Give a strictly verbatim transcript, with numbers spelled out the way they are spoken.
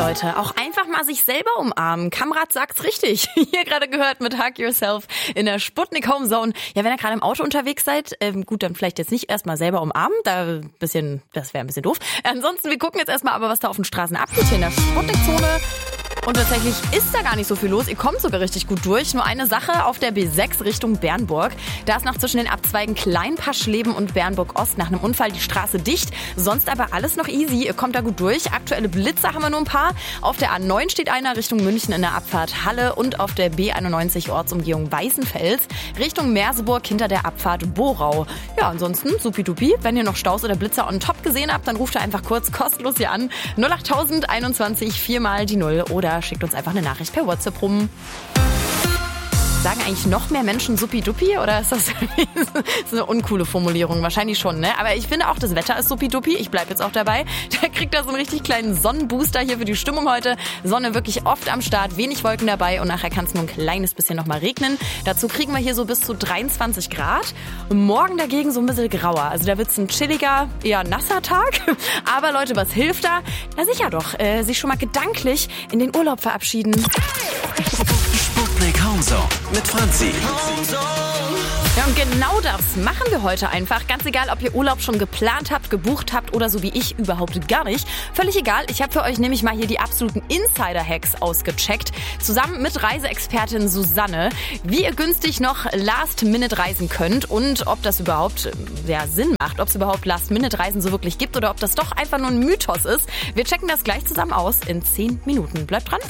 Leute, auch einfach mal sich selber umarmen. Kamrat sagt's richtig. Hier gerade gehört mit Hug Yourself in der Sputnik Home Zone. Ja, wenn ihr gerade im Auto unterwegs seid, ähm, gut, dann vielleicht jetzt nicht erstmal selber umarmen. Da bisschen, das wäre ein bisschen doof. Ansonsten, wir gucken jetzt erstmal aber, was da auf den Straßen abgeht hier in der Sputnik-Zone. Und tatsächlich ist da gar nicht so viel los. Ihr kommt sogar richtig gut durch. Nur eine Sache auf der B sechs Richtung Bernburg. Da ist noch zwischen den Abzweigen Kleinpaschleben und Bernburg-Ost nach einem Unfall die Straße dicht. Sonst aber alles noch easy. Ihr kommt da gut durch. Aktuelle Blitzer haben wir nur ein paar. Auf der A neun steht einer Richtung München in der Abfahrt Halle und auf der B einundneunzig Ortsumgehung Weißenfels Richtung Merseburg hinter der Abfahrt Borau. Ja, ansonsten supidupi. Wenn ihr noch Staus oder Blitzer on top gesehen habt, dann ruft ihr einfach kurz kostenlos hier an. null acht null null einundzwanzig viermal die null oder schickt uns einfach eine Nachricht per WhatsApp rum. Sagen eigentlich noch mehr Menschen supi-dupi oder ist das, ist das eine uncoole Formulierung? Wahrscheinlich schon, ne? Aber ich finde auch, das Wetter ist supi-dupi. Ich bleibe jetzt auch dabei. Da kriegt er so einen richtig kleinen Sonnenbooster hier für die Stimmung heute. Sonne wirklich oft am Start, wenig Wolken dabei und nachher kann es nur ein kleines bisschen nochmal regnen. Dazu kriegen wir hier so bis zu dreiundzwanzig Grad. Morgen dagegen so ein bisschen grauer. Also da wird es ein chilliger, eher nasser Tag. Aber Leute, was hilft da? Na sicher doch, äh, sich schon mal gedanklich in den Urlaub verabschieden. Sputnik Home Zone mit Franzi. Ja, und genau das machen wir heute einfach. Ganz egal, ob ihr Urlaub schon geplant habt, gebucht habt oder so wie ich überhaupt gar nicht. Völlig egal. Ich habe für euch nämlich mal hier die absoluten Insider-Hacks ausgecheckt. Zusammen mit Reiseexpertin Susanne, wie ihr günstig noch Last-Minute reisen könnt und ob das überhaupt ja, Sinn macht, ob es überhaupt Last-Minute-Reisen so wirklich gibt oder ob das doch einfach nur ein Mythos ist. Wir checken das gleich zusammen aus in zehn Minuten. Bleibt dran.